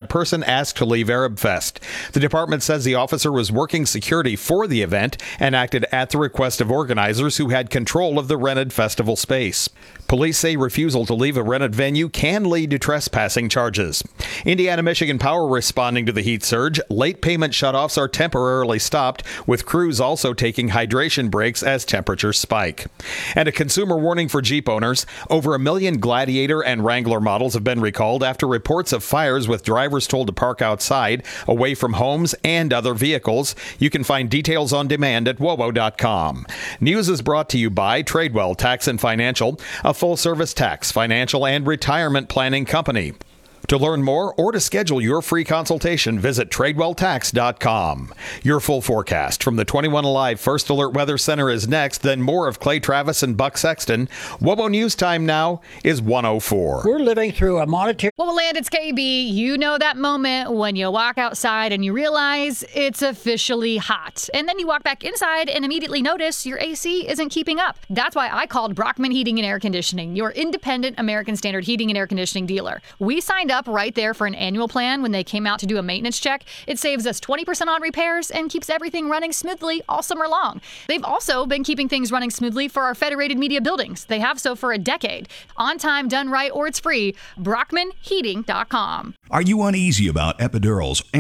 person asked to leave Arab Fest. The department says the officer was working security for the event and acted at the request of organizers who had control of the rented festival space. Police say refusal to leave a rented venue can lead to trespassing charges. Indiana-Michigan Power responding to the heat surge. Late payment shutoffs are temporarily stopped, with crews also taking hydration breaks as temperatures spike. And a consumer warning for Jeep owners. Over 1 million Gladiator and Wrangler models have been recalled after reports of fires with drivers told to park outside, away from homes and other vehicles. You can find details on demand at wowo.com. News is brought to you by Tradewell Tax and Financial, a full-service tax, financial, and retirement planning company. To learn more or to schedule your free consultation, visit TradewellTax.com. Your full forecast from the 21 Alive First Alert Weather Center is next, then more of Clay Travis and Buck Sexton. WOBO News Time now is 1:04. We're living through a monetary... Well, Land, it's KB. You know that moment when you walk outside and you realize it's officially hot. And then you walk back inside and immediately notice your AC isn't keeping up. That's why I called Brockman Heating and Air Conditioning, your independent American Standard heating and air conditioning dealer. We signed up right there for an annual plan when they came out to do a maintenance check. It saves us 20% on repairs and keeps everything running smoothly all summer long. They've also been keeping things running smoothly for our Federated Media buildings. They have so for a decade. On time, done right, or it's free. BrockmanHeating.com. Are you uneasy about epidurals